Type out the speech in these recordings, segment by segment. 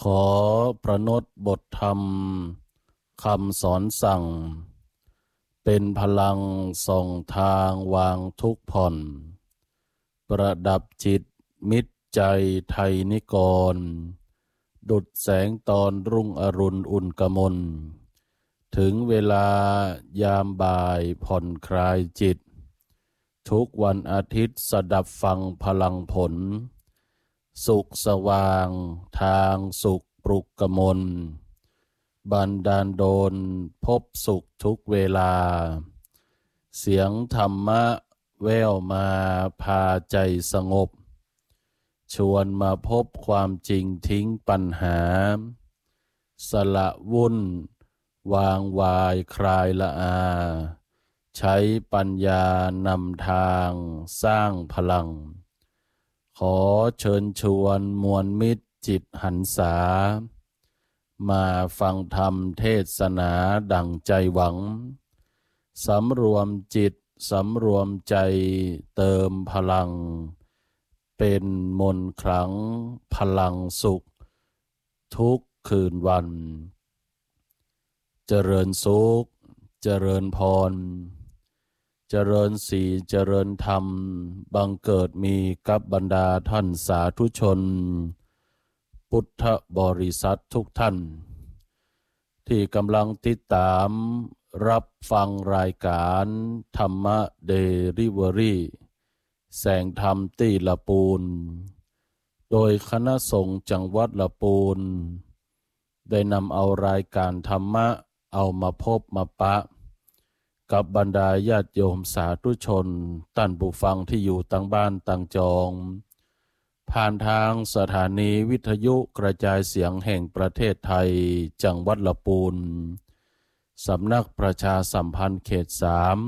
อประนตบทธรรมคำสอนสั่งเป็นพลังส่องทางวางทุกข์ผ่อนประดับจิตมิตรใจไทยนิกรดุจแสงตอนรุ่งอรุณอุ่นกมลถึงเวลายามบ่ายผ่อนคลายจิตทุกวันอาทิตย์สดับฟังพลังผลสุขสว่างทางสุขปลุกกมลบันดาลโดลพบสุขทุกเวลาเสียงธรรมะแว่วมาพาใจสงบชวนมาพบความจริงทิ้งปัญหาสละวุ่นวางวายคลายละอาใช้ปัญญานำทางสร้างพลังขอเชิญชวนมวลมิตรจิตหันษามาฟังธรรมเทศนาดังใจหวังสำรวมจิตสำรวมใจเติมพลังเป็นมนต์ขลังพลังสุขทุกคืนวันเจริญสุขเจริญพรเจริญสีเจริญธรรมบังเกิดมีกับบรรดาท่านสาธุชนพุทธบริษัททุกท่านที่กำลังติดตามรับฟังรายการธรรมะเดลิเวอรี่แสงธรรมที่ละปูนโดยคณะสงฆ์จังหวัดละปูนได้นำเอารายการธรรมะเอามาพบมาปะกับบรรดาญาติโยมสาธุชนท่านผู้ฟังที่อยู่ต่างบ้านต่างจองผ่านทางสถานีวิทยุกระจายเสียงแห่งประเทศไทยจังหวัดละปูนสำนักประชาสัมพันธ์เขต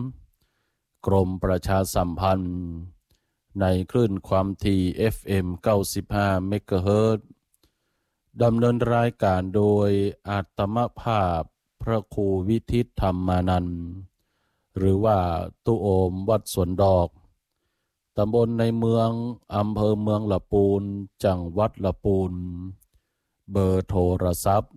3กรมประชาสัมพันธ์ในคลื่นความถี่ FM 95 เมกะเฮิรตซ์ดำเนินรายการโดยอาตมภาพพระครูวิทิตธรรมานันท์หรือว่าตุโอมวัดสวนดอกตำบลในเมืองอำเภอเมืองละปูนจังหวัดละปูนเบอร์โทรศัพท์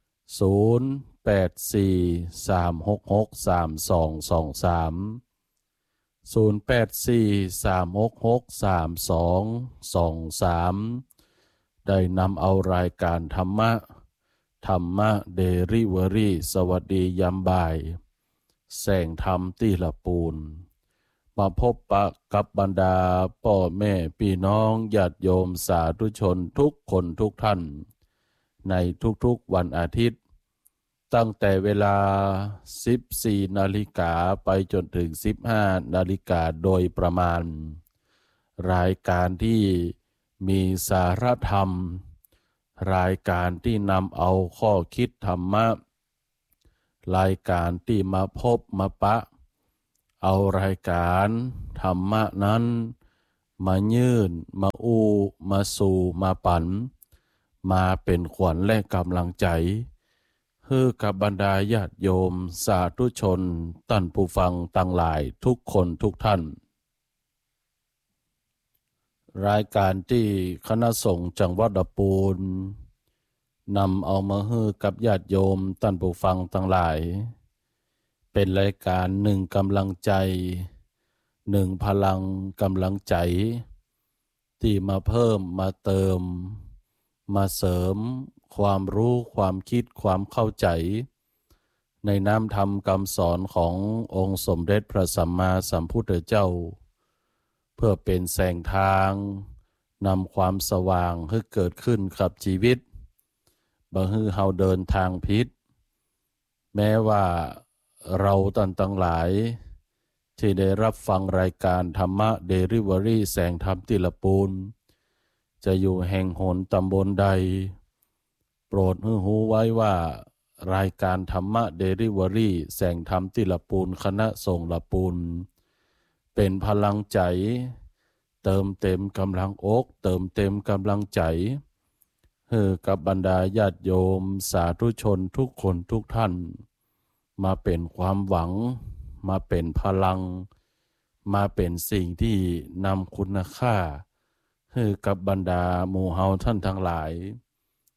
0843663223ได้นำเอารายการธรรมะเดลิเวอรี่สวัสดียามบ่ายแสงธรรมที่ละปูนมาพบปะกับบรรดาพ่อแม่พี่น้องญาติโยมสาธุชนทุกคนทุกท่านในทุกๆวันอาทิตย์ตั้งแต่เวลา 14 นาฬิกาไปจนถึง 15 นาฬิกาโดยประมาณรายการที่มีสาระธรรมรายการที่นำเอาข้อคิดธรรมะรายการที่มาพบมาปะเอารายการธรรมะนั้นมายื่นมามาสู่มาปั่นมาเป็นขวัญและกำลังใจให้กับบรรดาญาติโยมสาธุชนท่านผู้ฟังทั้งหลายทุกคนทุกท่านรายการที่คณะสงฆ์จังหวัดละปูนนำเอามาให้กับญาติโยมท่านผู้ฟังทั้งหลายเป็นรายการหนึ่งกำลังใจหนึ่งพลังกำลังใจที่มาเพิ่มมาเติมมาเสริมความรู้ความคิดความเข้าใจในน้ำธรรมคำสอนขององค์สมเด็จพระสัมมาสัมพุทธเจ้าเพื่อเป็นแสงทางนำความสว่างให้เกิดขึ้นกับชีวิตบ่ให้เฮาเดินทางผิดแม้ว่าเราทั้งหลายที่ได้รับฟังรายการธรรมะเดลิเวอรี่แสงธรรมที่ละปูนจะอยู่แห่งหนตำบลใดโปรดให้รู้ไว้ว่ารายการธรรมะเดลิเวอรี่แสงธรรมที่ละปูนคณะสงฆ์ละปูนเป็นพลังใจเติมเต็มกำลังอกเติมเต็มกำลังใจให้กับบรรดาญาติโยมสาธุชนทุกคนทุกท่านมาเป็นความหวังมาเป็นพลังมาเป็นสิ่งที่นำคุณค่าให้กับบรรดาหมู่เฮาท่านทั้งหลาย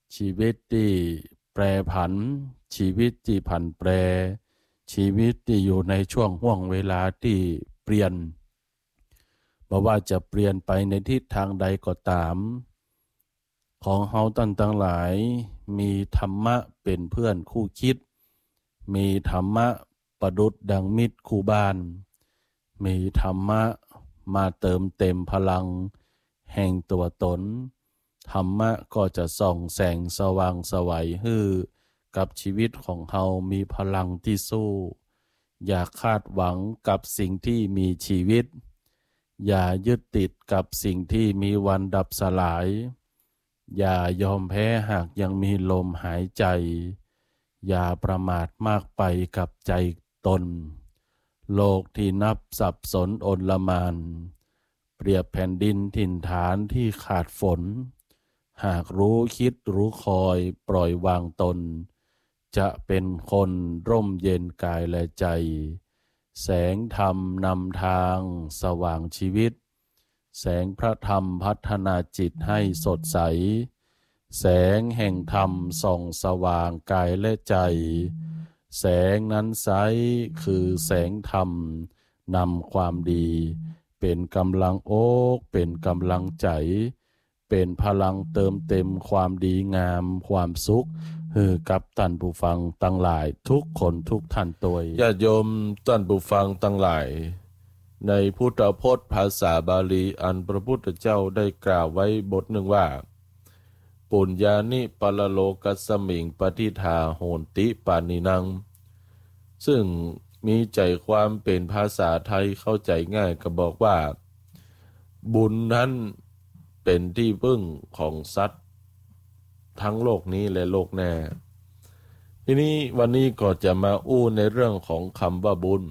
ชีวิตที่แปรผันชีวิตที่ผันแปรชีวิตที่อยู่ในช่วงห่วงเวลาที่เปลี่ยนบ่ว่าจะเปลี่ยนไปในทิศทางใดก็ตามของเฮาตั้งหลายมีธรรมะเป็นเพื่อนคู่คิดมีธรรมะประดุจดังมิตรคู่บ้านมีธรรมะมาเติมเต็มพลังแห่งตัวตนธรรมะก็จะส่องแสงสว่างไสวให้กับชีวิตของเฮามีพลังที่สู้อย่าคาดหวังกับสิ่งที่มีชีวิตอย่ายึดติดกับสิ่งที่มีวันดับสลายอย่ายอมแพ้หากยังมีลมหายใจอย่าประมาทมากไปกับใจตนโลกที่นับสับสนโอลหม่านเปรียบแผ่นดินถิ่นฐานที่ขาดฝนหากรู้คิดรู้คอยปล่อยวางตนจะเป็นคนร่มเย็นกายและใจแสงธรรมนำทางสว่างชีวิตแสงพระธรรมพัฒนาจิตให้สดใสแสงแห่งธรรมส่องสว่างกายและใจแสงนั้นไซร้คือแสงธรรมนำความดีเป็นกำลังอกเป็นกำลังใจเป็นพลังเติมเต็มความดีงามความสุขให้กับท่านผู้ฟังทั้งหลายทุกคนทุกท่านตัวญาติโยมท่านผู้ฟังทั้งหลายในพุทธพจน์ภาษาบาลีอันพระพุทธเจ้าได้กล่าวไว้บทหนึ่งว่าปุญญานิปลโลกัสสมิงปฏิทาโหนติปานินังซึ่งมีใจความเป็นภาษาไทยเข้าใจง่ายก็บอกว่าบุญนั้นเป็นที่พึ่งของสัตว์ทั้งโลกนี้และโลกหน้าทีนี้วันนี้ก็จะมาอู้ในเรื่องของคำว่าบุญ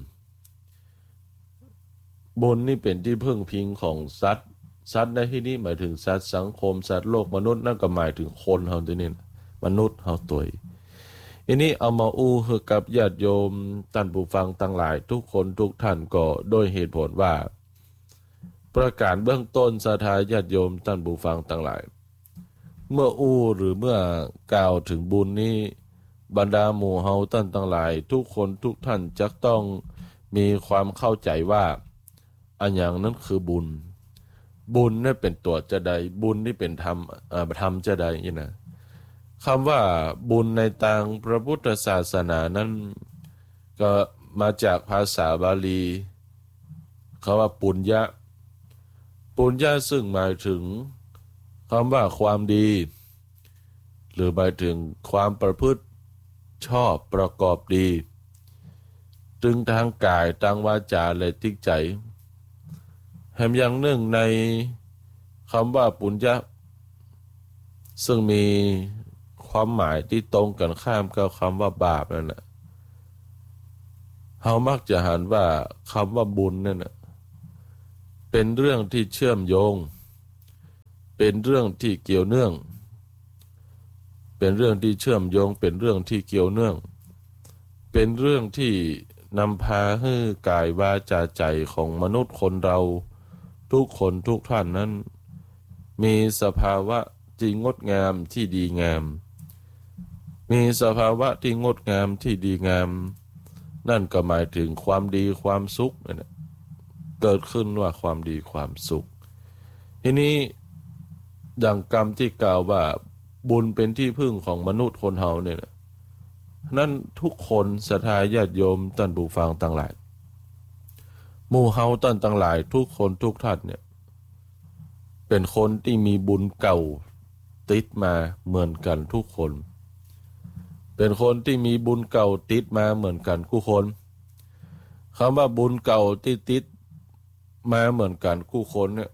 นี่เป็นที่พึ่งพิงของสัตว์ในที่นี้หมายถึงสัตว์สังคมสัตว์โลกมนุษย์นั่นก็หมายถึงคนเฮาตัวนี้มนุษย์เฮาตัวทีนี้เอามาอู้ให้กับญาติโยมท่านผู้ฟังทั้งหลายทุกคนทุกท่านก็โดยเหตุผลว่าประการเบื้องต้นศรัทธาญาติโยมท่านผู้ฟังทั้งหลายเมื่ออู้หรือเมื่อกล่าวถึงบุญนี้บรรดาหมู่เฮาท่านทั้งหลายทุกคนทุกท่านจะต้องมีความเข้าใจว่าอันอย่างนั้นคือบุญนี่เป็นตัวจะใดบุญนี่เป็นธรรมจะใดนี่นะคำว่าบุญในทางพระพุทธศาสนานั้นก็มาจากภาษาบาลีคำว่าปุญญะซึ่งหมายถึงคำว่าความดีหรือหมายถึงความประพฤติชอบประกอบดีถึงทางกายทางวาจาและจิตใจแถมอย่างหนึ่งในคำว่าปุญญะซึ่งมีความหมายที่ตรงกันข้ามกับคำว่าบาปนั่นแหละเรามักจะหันว่าคำว่าบุญนั่นเป็นเรื่องที่เชื่อมโยงเป็นเรื่องที่เกี่ยวเนื่องเป็นเรื่องที่เชื่อมโยงเป็นเรื่องที่เกี่ยวเนื่องเป็นเรื่องที่นำพาให้กายวาจาใจของมนุษย์คนเราทุกคนทุกท่านนั้นมีสภาวะที่งดงามที่ดีงามมีสภาวะที่งดงามที่ดีงามนั่นก็หมายถึงความดีความสุขนั่นแหละเกิดขึ้นว่าความดีความสุขทีนี้ดังกรรมที่กล่าวว่าบุญเป็นที่พึ่งของมนุษย์คนเฮาเนี่ยนั่นทุกคนศรัทธาญาติโยมท่านผู้ฟังทั้งหลายหมู่เฮาท่านทั้งหลายทุกคนทุกท่านเนี่ยเป็นคนที่มีบุญเก่าติดมาเหมือนกันทุกคนเป็นคนที่มีบุญเก่าติดมาเหมือนกันทุกคนคำว่าบุญเก่าที่ติดมาเหมือนกันทุกคนเนี่ย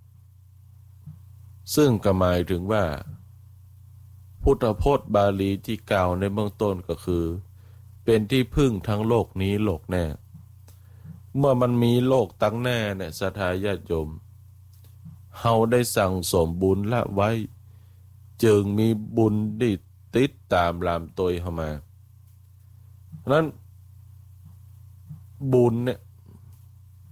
ซึ่งก็หมายถึงว่าพุทธพจน์บาลีที่กล่าวในเบื้องต้นก็คือเป็นที่พึ่งทั้งโลกนี้โลกหน้าเมื่อมันมีโลกตั้งหน้าเนี่ยศรัทธาญาติโยมเฮาได้สั่งสมบุญละไว้จึงมีบุญที่ติดตามลามตัวเข้ามานั้นบุญเนี่ย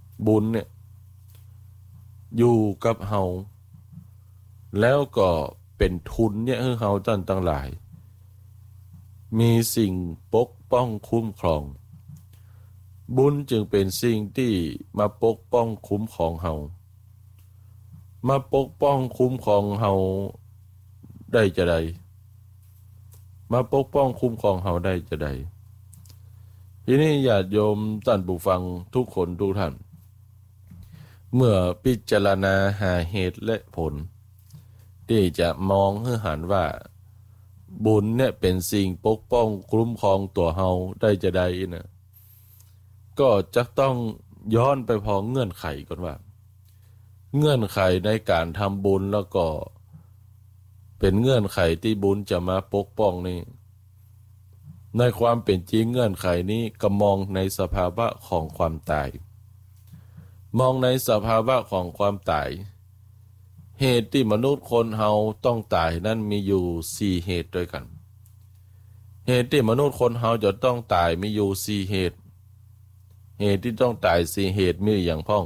อยู่กับเฮาแล้วก็เป็นทุนเนี่ยให้เฮาท่านทั้งหลายมีสิ่งปกป้องคุ้มครองบุญจึงเป็นสิ่งที่มาปกป้องคุ้มครองเฮามาปกป้องคุ้มครองเฮาได้จะใดมาปกป้องคุ้มครองเฮาได้จะใดทีนี้ญาติโยมท่านผู้ฟังทุกคนทุกท่านเมื่อพิจารณาหาเหตุและผลที่จะมองให้เห็นว่าบุญเนี่ยเป็นสิ่งปกป้องคุ้มครองตัวเฮาได้จะใดนะก็จะต้องย้อนไปพอเงื่อนไขก่อนว่าเงื่อนไขในการทำบุญแล้วก็เป็นเงื่อนไขที่บุญจะมาปกป้องนี่ในความเป็นจริงเงื่อนไขนี้ก็มองในสภาวะของความตายมองในสภาวะของความตายเหตุที่มนุษย์คนเฮาต้องตายนั้นมีอยู่4เหตุด้วยกันเหตุที่มนุษย์คนเฮาจะต้องตายมีอยู่4เหตุเหตุที่ต้องตาย4เหตุมีอย่างพ้อง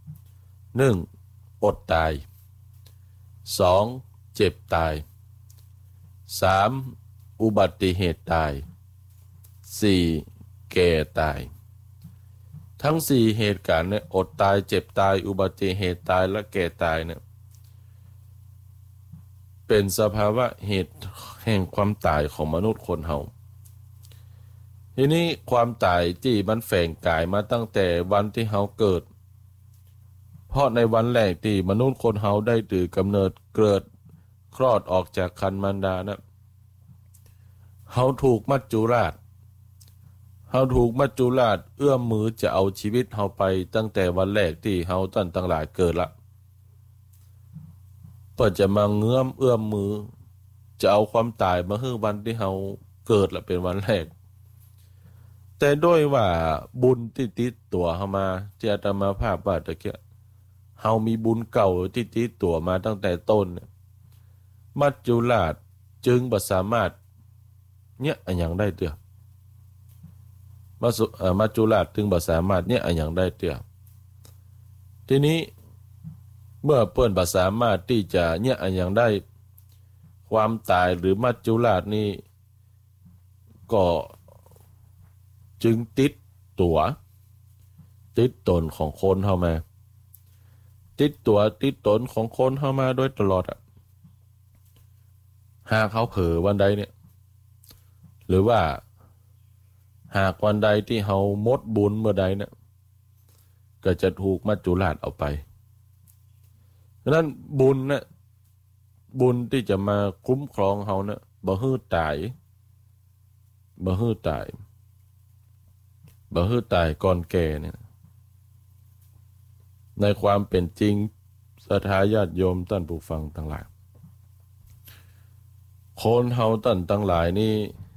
1. อดตาย 2. เจ็บตาย 3. อุบัติเหตุตาย 4. แก่ตายทั้ง4เหตุการณ์เนี่ยอดตายเจ็บตายอุบัติเหตุตายและแก่ตายเนี่ยเป็นสภาวะเหตุแห่งความตายของมนุษย์คนเฮาทีนี้ความตายที่มันแฝงกายมาตั้งแต่วันที่เฮาเกิดเพราะในวันแรกที่มนุษย์คนเฮาได้ถือกำเนิดเกิดคลอดออกจากครรภ์มารดานะเฮาถูกมัจจุราชเฮาถูกมัจจุราชเอื้อมมือจะเอาชีวิตเฮาไปตั้งแต่วันแรกที่เฮาท่านทั้งหลายเกิดละเพื่อจะมาเงื้อมเอื้อมมือจะเอาความตายมาให้วันที่เฮาเกิดละเป็นวันแรกแต่ด้วยว่าบุญที่ติดตัวเฮามาที่อาตมาภาพว่าตะเกียเฮามีบุญเก่าที่ติดตัวมาตั้งแต่ต้นมัจจุราชจึงบ่สามารถเนี่ยอันอย่างได้เตือมัจจุราชจึงบ่สามารถเนี่ยอันอย่างได้เตือทีนี้เมื่อเปิ้นบ่สามารถที่จะเนี่ยอันอย่างได้ความตายหรือมัจจุราชนี่ก็จึงติดตัวติดตนของคนเข้ามาติดตัวติดตนของคนเข้ามาโดยตลอดหากเขาเผลอวันใดเนี่ยหรือว่าหากวันใดที่เขาหมดบุญเมื่อใดเนี่ยก็จะถูกมัจจุราชเอาไปฉะนั้นบุญเนี่ยบุญที่จะมาคุ้มครองเขาเนี่ยบ่ฮื้อตายบ่ฮื้อตายบ่ฮื้อตายก่อนแก่เนี่ยในความเป็นจริงศรัทธาญาติโยมท่านผู้ฟังทั้งหลายคนเฮาท่านทั้งหลายนี่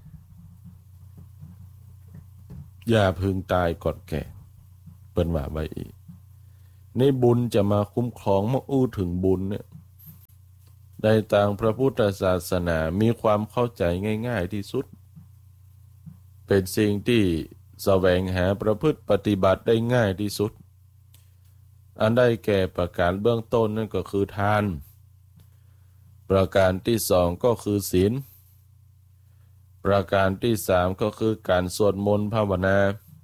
อย่าพึงตายก่อนแก่เปิ้นว่าไว้อีกนี่บุญจะมาคุ้มครองเมื่ออู้ถึงบุญเนี่ยในทางพระพุทธศาสนามีความเข้าใจง่ายๆที่สุดเป็นสิ่งที่แสวงหาประพฤติปฏิบัติได้ง่ายที่สุดอันได้แก่ประการเบื้องต้นนั่นก็คือทานประการที่2ก็คือศีลประการที่3ก็คือการสวดมนต์ภาวนา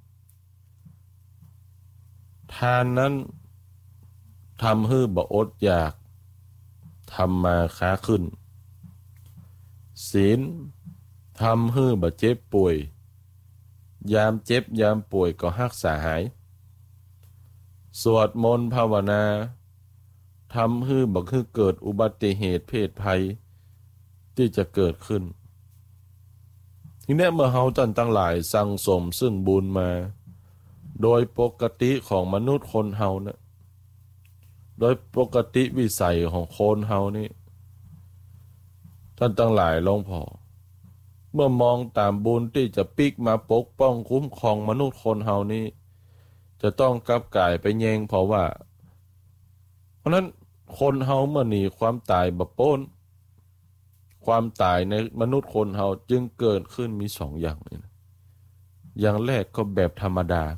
ทานนั้นทำให้บ่อดอยากทำมาค้าขึ้นศีลทำให้บ่เจ็บป่วยยามเจ็บยามป่วยก็รักษาหายสวดมนต์ภาวนาทำให้บ่คือเกิดอุบัติเหตุเพศภัยที่จะเกิดขึ้นทีนี้เมื่อเฮาท่านทั้งหลายสั่งสมซึ่งบุญมาโดยปกติของมนุษย์คนเฮานะโดยปกติวิสัยของคนเฮานี่ท่านทั้งหลายลองพอเมื่อมองตามบุญที่จะปิกมาปกป้องคุ้มครองมนุษย์คนเฮานี้จะต้องกลับกายไปแยงเพราะว่าเพราะนั้นคนเฮาเมื่อหนีความตายบ่พ้นความตายในมนุษย์คนเฮาจึงเกิดขึ้นมี2อย่างนี่นะอย่างแรกก็แบบธรรมดา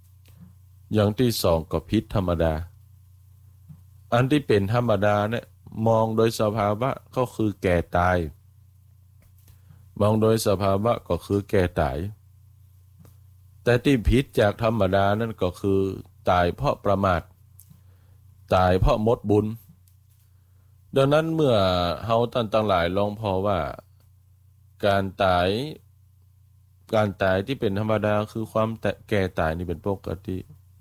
อย่างที่2ก็พิษธรรมดาอันที่เป็นธรรมดาเนี่ยมองโดยสภาวะก็คือแก่ตายมองโดยสภาวะก็คือแก่ตายแต่ที่ผิดจากธรรมดานั่นก็คือตายเพราะประมาทตายเพราะหมดบุญดังนั้นเมื่อเฮาท่านทั้งหลายลองพอว่าการตายที่เป็นธรรมดาคือความแก่ตายนี่เป็นปกติ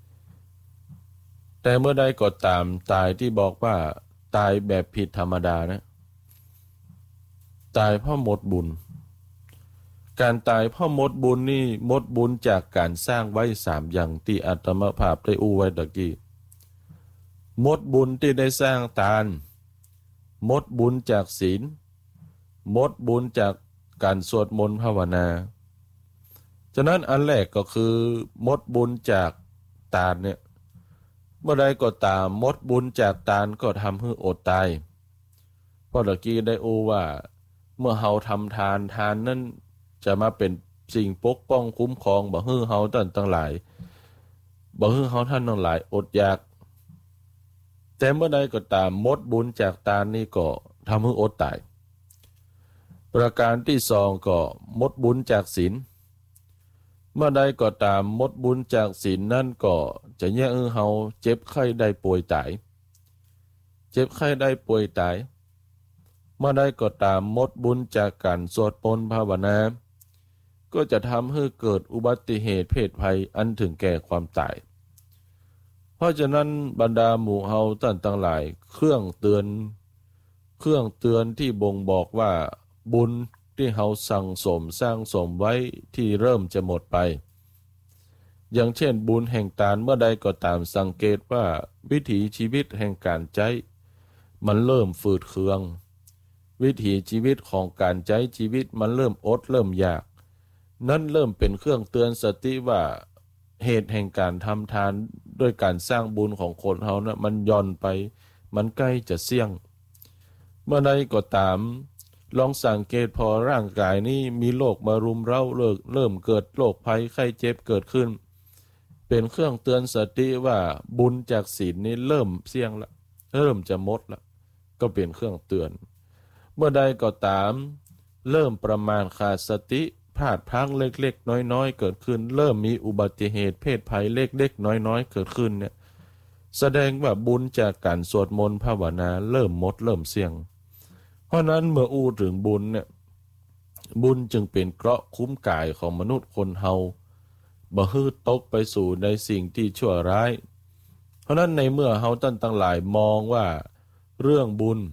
แต่เมื่อใดก็ตามตายที่บอกว่าตายแบบผิดธรรมดานะตายเพราะหมดบุญการตายเพราะหมดบุญนี่หมดบุญจากการสร้างไว้3อย่างที่อาตมาภาพได้อู้ไว้ตะกี้หมดบุญที่ได้สร้างทานหมดบุญจากศีลหมดบุญจากการสวดมนต์ภาวนาฉะนั้นอันแรกก็คือหมดบุญจากทานเนี่ยเมื่อใดก็ตามหมดบุญจากทานก็ทำให้อดตายเพราะตะกี้ได้อู้ว่าเมื่อเฮาทำทานนั้นจะมาเป็นสิ่งปกป้องคุ้มครองบ่ให้เฮาท่านทั้งหลายบ่ให้เฮาท่านทั้งหลายอดอยากแต่เมื่อใดก็ตามหมดบุญจากทานนี่ก็ทำให้อดตายประการที่สองก็หมดบุญจากศีลเมื่อใดก็ตามหมดบุญจากศีลนั่นก็จะแยกให้เฮาเจ็บไข้ได้ป่วยตายเจ็บไข้ได้ป่วยตายเมื่อใดก็ตามหมดบุญจากการสวดมนต์ภาวนาก็จะทำให้เกิดอุบัติเหตุเพศภัยอันถึงแก่ความตายเพราะฉะนั้นบรรดาหมู่เฮาท่านทั้งหลายเครื่องเตือนที่บ่งบอกว่าบุญที่เฮาสั่งสมสร้างสมไว้ที่เริ่มจะหมดไปอย่างเช่นบุญแห่งทานเมื่อใดก็ตามสังเกตว่าวิถีชีวิตแห่งการใจมันเริ่มฝืดเคืองวิถีชีวิตของการใช้ชีวิตมันเริ่มอดเริ่มยากนั่นเริ่มเป็นเครื่องเตือนสติว่าเหตุแห่งการทำทานด้วยการสร้างบุญของคนเฮานะมันย่อนไปมันใกล้จะเสี่ยงเมื่อใดก็ตามลองสังเกตพอร่างกายนี้มีโรคมารุมเร้าเริ่มเกิดโรคภัยไข้เจ็บเกิดขึ้นเป็นเครื่องเตือนสติว่าบุญจากศีลนี้เริ่มเสี่ยงละเริ่มจะหมดละก็เป็นเครื่องเตือนเมื่อใดก็ตามเริ่มประมาณขาดสติพลาดพลั้งเล็กๆน้อยๆเกิดขึ้นเริ่มมีอุบัติเหตุเพศภัยเล็กๆน้อยๆเกิดขึ้นเนี่ยแสดงว่าบุญจากการสวดมนต์ภาวนาเริ่มหมดเริ่มเสี่ยงเพราะนั้นเมื่ออู้ถึงบุญเนี่ยบุญจึงเป็นเกราะคุ้มกายของมนุษย์คนเฮาบ่ให้ตกไปสู่ในสิ่งที่ชั่วร้ายเพราะนั้นในเมื่อเฮาท่านทั้งหลายมองว่าเรื่องบุญ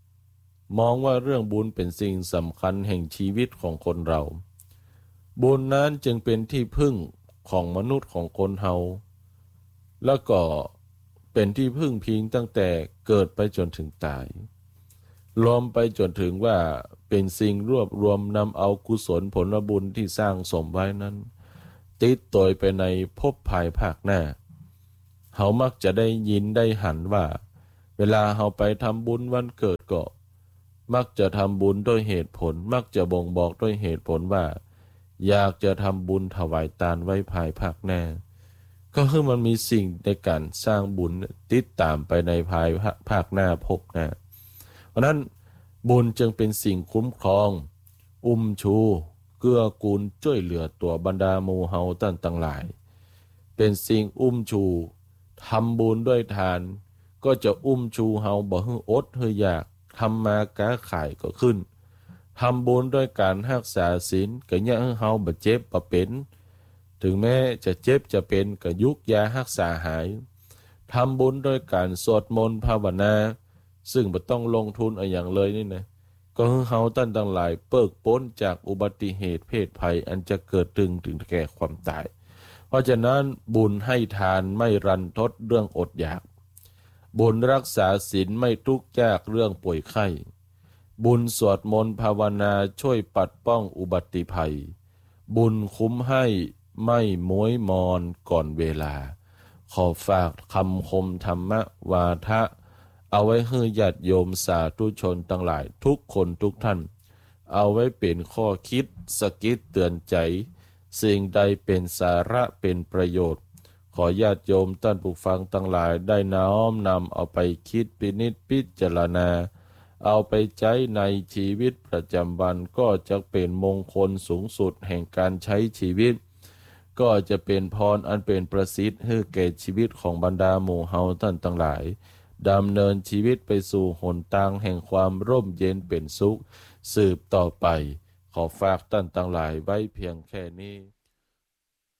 เป็นสิ่งสำคัญแห่งชีวิตของคนเราบุญนั้นจึงเป็นที่พึ่งของมนุษย์ของคนเฮาแล้วก็เป็นที่พึ่งพิงตั้งแต่เกิดไปจนถึงตายรวมไปจนถึงว่าเป็นสิ่งรวบรวมนำเอากุศลผลบุญที่สร้างสมไว้นั้นติดตัวไปในภพภายภาคหน้าเฮามักจะได้ยินได้หันว่าเวลาเฮาไปทำบุญวันเกิดก็มักจะทำบุญด้วยเหตุผลมักจะบ่งบอกด้วยเหตุผลว่าอยากจะทำบุญถวายทานไว้ภายภาคหน้าก็คือมันมีสิ่งในการสร้างบุญติดตามไปในภายภาคหน้าภพหน้าเพราะนั้นบุญจึงเป็นสิ่งคุ้มครองชูเกื้อกูลช่วยเหลือตัวบรรดาหมู่เฮาท่านทั้งหลายเป็นสิ่งชูทำบุญด้วยทานก็จะชูเฮาบ่ให้อดให้อยากทำมาค้าขายก็ขึ้นทำบุญด้วยการรักษาศีลก็ยังให้เฮาบ่เจ็บบ่เป็นถึงแม้จะเจ็บจะเป็นก็ยุกยารักษาหายทำบุญด้วยการสวดมนต์ภาวนาซึ่งบ่ต้องลงทุนอะไรอย่างเลยนี่นะก็ให้เฮาท่านทั้งหลายเพิกพ้นจากอุบัติเหตุเพศภัยอันจะเกิดถึงแก่ความตายเพราะฉะนั้นบุญให้ทานไม่รันทดเรื่องอดอยากบุญรักษาศีลไม่ทุกข์ยากเรื่องป่วยไข้บุญสวดมนต์ภาวนาช่วยปัดป้องอุบัติภัยบุญคุ้มให้ไม่ม้วยมอนก่อนเวลาขอฝากคำคมธรรมวาทะเอาไว้ให้ญาติโยมสาธุชนทั้งหลายทุกคนทุกท่านเอาไว้เป็นข้อคิดสะกิดเตือนใจสิ่งใดเป็นสาระเป็นประโยชน์ขอญาติโยมท่านผู้ฟังทั้งหลายได้น้อมนำเอาไปคิดพินิจพิจารณาเอาไปใช้ในชีวิตประจำวันก็จะเป็นมงคลสูงสุดแห่งการใช้ชีวิตก็จะเป็นพรอันเป็นประสิทธิ์ให้แก่ชีวิตของบรรดาหมู่เฮาท่านทั้งหลายดำเนินชีวิตไปสู่หนทางแห่งความร่มเย็นเป็นสุขสืบต่อไปขอฝากท่านทั้งหลายไว้เพียงแค่นี้